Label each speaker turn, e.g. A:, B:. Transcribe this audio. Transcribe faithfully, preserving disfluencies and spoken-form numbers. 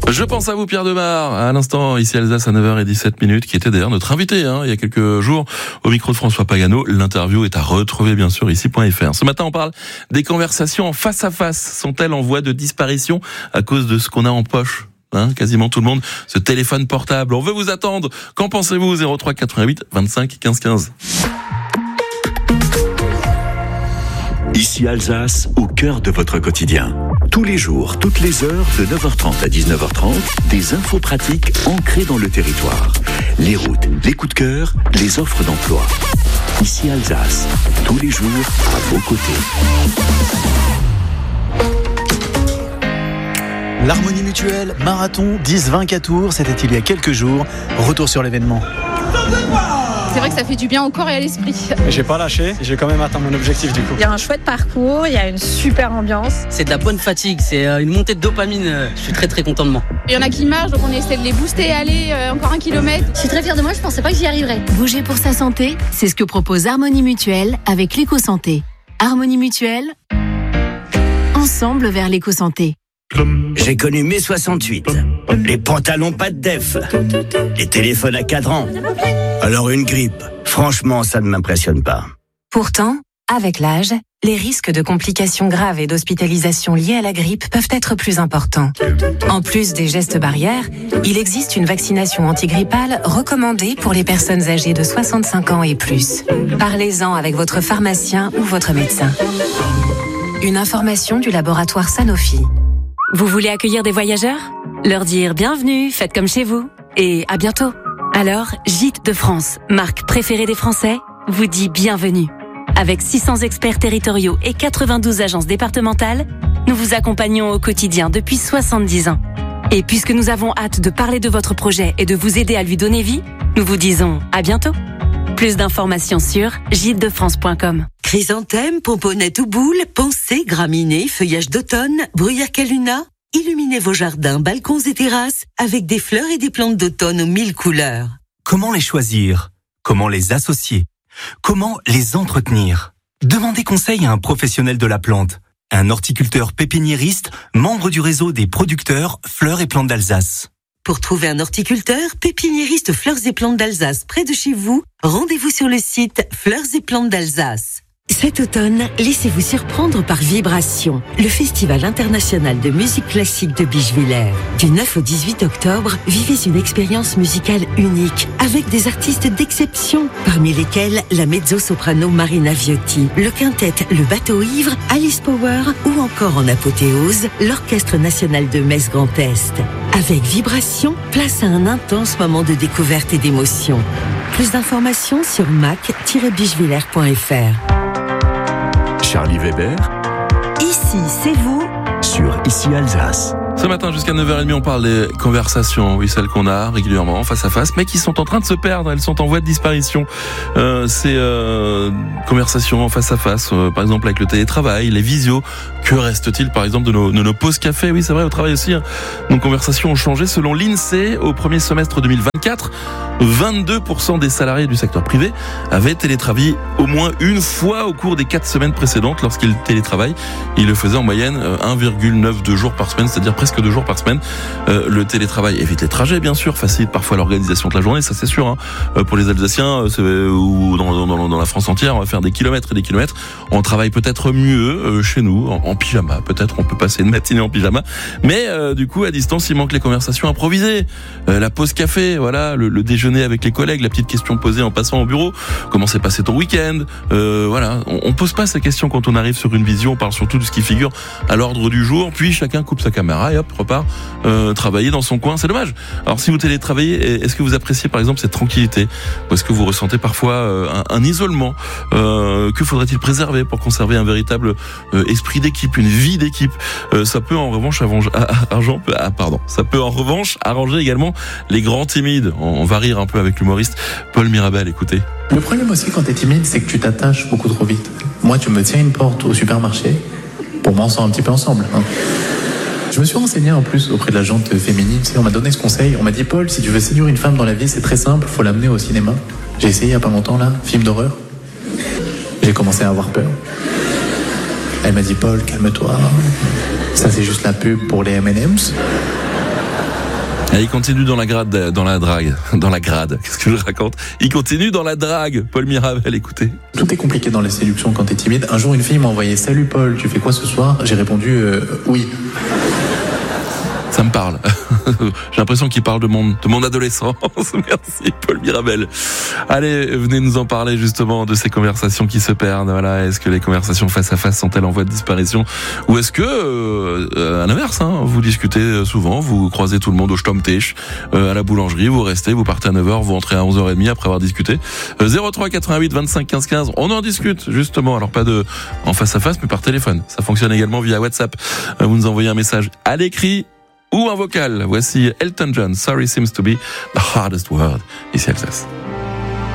A: Je pense à vous, Pierre Demar, à l'instant, ici Alsace à neuf heures dix-sept minutes, qui était d'ailleurs notre invité, hein, il y a quelques jours, au micro de François Pagano. L'interview est à retrouver, bien sûr, ici point f r. Ce matin, on parle des conversations en face à face. Sont-elles en voie de disparition à cause de ce qu'on a en poche? Hein, quasiment tout le monde, ce téléphone portable. On veut vous attendre. Qu'en pensez-vous? zéro trois quatre-vingt-huit vingt-cinq quinze quinze.
B: Ici Alsace, au cœur de votre quotidien. Tous les jours, toutes les heures, de neuf heures trente à dix-neuf heures trente, des infos pratiques ancrées dans le territoire. Les routes, les coups de cœur, les offres d'emploi. Ici Alsace, tous les jours, à vos côtés.
C: L'Harmonie Mutuelle, marathon, dix vingt-quatre tours, c'était il y a quelques jours. Retour sur l'événement.
D: C'est vrai que ça fait du bien au corps et à l'esprit.
E: J'ai pas lâché, j'ai quand même atteint mon objectif du coup.
F: Il y a un chouette parcours, il y a une super ambiance.
G: C'est de la bonne fatigue, c'est une montée de dopamine, je suis très très content de moi.
D: Il y en a qui marchent, donc on essaie de les booster, aller euh, encore un kilomètre.
F: Je suis très fière de moi, je pensais pas que j'y arriverais.
H: Bouger pour sa santé, c'est ce que propose Harmonie Mutuelle avec l'éco-santé. Harmonie Mutuelle, ensemble vers l'éco-santé.
I: J'ai connu mai soixante-huit, les pantalons pas de def, les téléphones à cadran. Alors une grippe, franchement ça ne m'impressionne pas.
J: Pourtant, avec l'âge, les risques de complications graves et d'hospitalisation liées à la grippe peuvent être plus importants. En plus des gestes barrières, il existe une vaccination antigrippale recommandée pour les personnes âgées de soixante-cinq ans et plus. Parlez-en avec votre pharmacien ou votre médecin. Une information du laboratoire Sanofi.
K: Vous voulez accueillir des voyageurs? Leur dire bienvenue, faites comme chez vous, et à bientôt. Alors, Gîtes de France, marque préférée des Français, vous dit bienvenue. Avec six cents experts territoriaux et quatre-vingt-douze agences départementales, nous vous accompagnons au quotidien depuis soixante-dix ans. Et puisque nous avons hâte de parler de votre projet et de vous aider à lui donner vie, nous vous disons à bientôt. Plus d'informations sur gîtes de france point com.
L: Chrysanthème, pomponnette ou boule, pensée, graminées, feuillage d'automne, bruyère caluna. Illuminez vos jardins, balcons et terrasses avec des fleurs et des plantes d'automne aux mille couleurs.
M: Comment les choisir? Comment les associer? Comment les entretenir? Demandez conseil à un professionnel de la plante, un horticulteur pépiniériste, membre du réseau des producteurs Fleurs et Plantes d'Alsace.
L: Pour trouver un horticulteur, pépiniériste Fleurs et Plantes d'Alsace près de chez vous, rendez-vous sur le site Fleurs et Plantes d'Alsace. Cet automne, laissez-vous surprendre par Vibration, le festival international de musique classique de Bischwiller. Du neuf au dix-huit octobre, vivez une expérience musicale unique, avec des artistes d'exception, parmi lesquels la mezzo-soprano Marina Viotti, le quintet Le Bateau Ivre, Alice Power, ou encore en apothéose, l'Orchestre National de Metz Grand Est. Avec Vibration, place à un intense moment de découverte et d'émotion. Plus d'informations sur mac tiret bischwiller point f r.
B: Charlie Weber.
L: Ici, c'est vous.
B: Sur Ici Alsace.
A: Ce matin, jusqu'à neuf heures trente, on parle des conversations, oui, celles qu'on a régulièrement face à face, mais qui sont en train de se perdre, elles sont en voie de disparition. Euh, ces euh, conversations face à face, euh, par exemple avec le télétravail, les visios, que reste-t-il par exemple de nos, de nos pauses café? Oui, c'est vrai, au travail aussi, hein. Nos conversations ont changé. Selon l'INSEE, au premier semestre deux mille vingt-quatre, vingt-deux pour cent des salariés du secteur privé avaient télétravaillé au moins une fois au cours des quatre semaines précédentes. Lorsqu'ils télétravaillent, ils le faisaient en moyenne un virgule neuf deux jours par semaine, c'est-à-dire presque deux jours par semaine. Euh, le télétravail évite les trajets, bien sûr, facilite parfois l'organisation de la journée, ça c'est sûr, hein. Euh, pour les Alsaciens c'est, ou dans, dans, dans la France entière, on va faire des kilomètres et des kilomètres. On travaille peut-être mieux euh, chez nous, en, en pyjama, peut-être on peut passer une matinée en pyjama, mais euh, du coup à distance il manque les conversations improvisées, euh, la pause café, voilà, le, le déjeuner avec les collègues, la petite question posée en passant au bureau, comment s'est passé ton week-end, euh, voilà, on, on pose pas ces questions quand on arrive sur une visio, on parle surtout de ce qui figure à l'ordre du jour, puis chacun coupe sa caméra et hop, repart euh, travailler dans son coin, c'est dommage. Alors si vous télétravaillez, est-ce que vous appréciez par exemple cette tranquillité, ou est-ce que vous ressentez parfois euh, un, un isolement, euh, que faudrait-il préserver pour conserver un véritable euh, esprit d'équipe, une vie d'équipe? euh, Ça peut en revanche arranger, argent, ah, pardon, ça peut en revanche arranger également les grands timides. On, on va rire un peu avec l'humoriste Paul Mirabel, écoutez.
N: Le problème aussi quand t'es timide, c'est que tu t'attaches beaucoup trop vite. Moi, tu me tiens une porte au supermarché, pour m'en sortir un petit peu ensemble, hein. Je me suis renseigné en plus auprès de la jante féminine, tu sais, on m'a donné ce conseil, on m'a dit Paul, si tu veux séduire une femme dans la vie, c'est très simple, faut l'amener au cinéma. J'ai essayé il y a pas longtemps là, film d'horreur. J'ai commencé à avoir peur. Elle m'a dit Paul, calme-toi, ça c'est juste la pub pour les M and M's.
A: Et il continue dans la grade, dans la drague, dans la grade. Qu'est-ce que je raconte? Il continue dans la drague. Paul Mirabel, écoutez.
N: Tout est compliqué dans la séduction quand t'es timide. Un jour, une fille m'a envoyé « Salut Paul, tu fais quoi ce soir ?» J'ai répondu euh, « Oui ».
A: Ça me parle. J'ai l'impression qu'il parle de mon, de mon adolescence. Merci, Paul Mirabel. Allez, venez nous en parler justement de ces conversations qui se perdent. Voilà, est-ce que les conversations face à face sont-elles en voie de disparition, ou est-ce que, euh, à l'inverse, hein, vous discutez souvent, vous croisez tout le monde au Stammtisch, euh, à la boulangerie, vous restez, vous partez à neuf heures, vous rentrez à onze heures trente après avoir discuté. Euh, zéro trois quatre-vingt-huit vingt-cinq quinze quinze. On en discute justement. Alors pas de en face à face, mais par téléphone. Ça fonctionne également via WhatsApp. Euh, vous nous envoyez un message à l'écrit ou un vocal. Voici Elton John, Sorry Seems to be the hardest word. Ici Alsace.